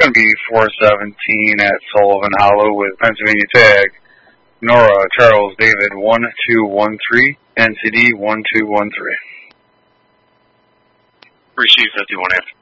going to be 417 at Sullivan Hollow with Pennsylvania tag. Nora Charles David 1213, NCD 1213. Receive 51F.